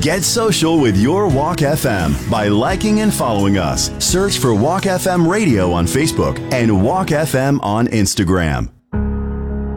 Get social with your Walk FM by liking and following us. Search for Walk FM Radio on Facebook and Walk FM on Instagram.